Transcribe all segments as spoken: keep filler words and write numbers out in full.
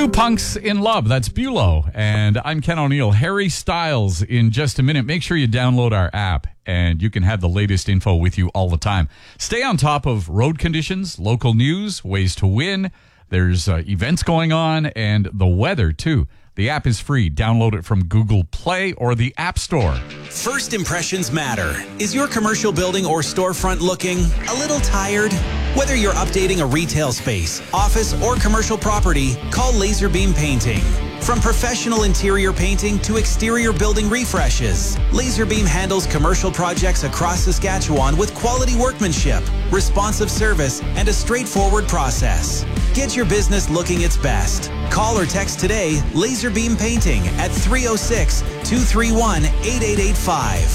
Two Punks in Love. That's Bulow. And I'm Ken O'Neill. Harry Styles in just a minute. Make sure you download our app and you can have the latest info with you all the time. Stay on top of road conditions, local news, ways to win. There's uh, events going on and the weather, too. The app is free. Download it from Google Play or the App Store. First impressions matter. Is your commercial building or storefront looking a little tired? Whether you're updating a retail space, office, or commercial property, call Laserbeam Painting. From professional interior painting to exterior building refreshes, Laserbeam handles commercial projects across Saskatchewan with quality workmanship, responsive service, and a straightforward process. Get your business looking its best. Call or text today Laserbeam Painting at three oh six, two three one, eight eight eight five.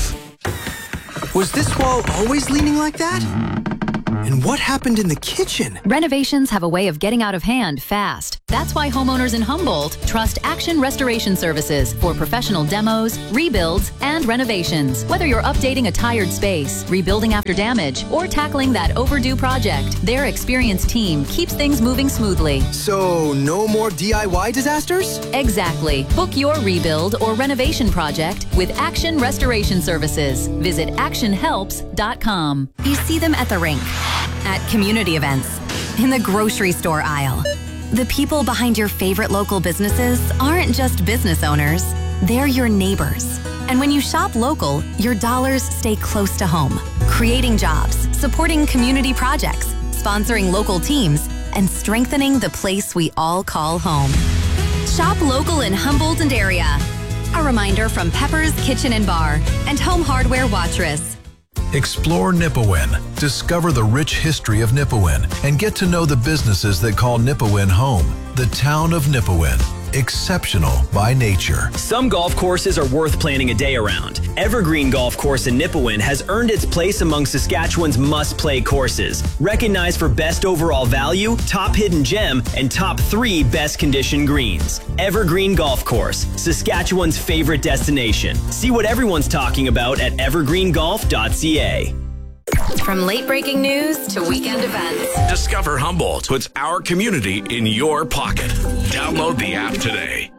Was this wall always leaning like that? And what happened in the kitchen? Renovations have a way of getting out of hand fast. That's why homeowners in Humboldt trust Action Restoration Services for professional demos, rebuilds, and renovations. Whether you're updating a tired space, rebuilding after damage, or tackling that overdue project, their experienced team keeps things moving smoothly. So, no more D I Y disasters? Exactly. Book your rebuild or renovation project with Action Restoration Services. Visit action helps dot com. You see them at the rink, at community events, in the grocery store aisle. The people behind your favorite local businesses aren't just business owners, they're your neighbors. And when you shop local, your dollars stay close to home, creating jobs, supporting community projects, sponsoring local teams, and strengthening the place we all call home. Shop local in Humboldt and area. A reminder from Pepper's Kitchen and Bar and Home Hardware Watrous. Explore Nipawin. Discover the rich history of Nipawin and get to know the businesses that call Nipawin home. The town of Nipawin. Exceptional by nature. Some golf courses are worth planning a day around. Evergreen Golf Course in Nipawin has earned its place among Saskatchewan's must-play courses. Recognized for best overall value, top hidden gem, and top three best condition greens. Evergreen Golf Course, Saskatchewan's favorite destination. See what everyone's talking about at evergreen golf dot c a. From late-breaking news to weekend events. Discover Humboldt puts our community in your pocket. Download the app today.